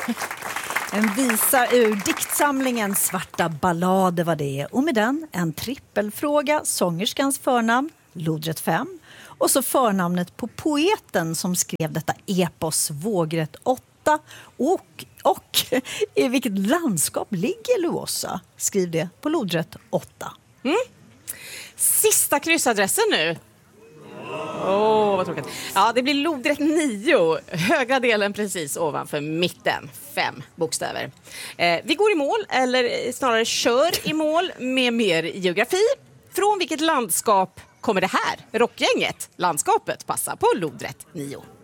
En visa ur diktsamlingen Svarta ballader var det. Och med den en trippelfråga, sångerskans förnamn, lodrätt 5. Och så förnamnet på poeten som skrev detta epos, vågrätt 8. Och i vilket landskap ligger Luossa? Skriv det på lodrätt 8. Sista kryssadressen nu. Vad tråkigt. Ja, det blir lodrätt 9. Högra delen precis ovanför mitten. 5 bokstäver. Vi går i mål, eller snarare kör i mål med mer geografi. Från vilket landskap kommer det här rockgänget? Landskapet passar på lodrätt 9.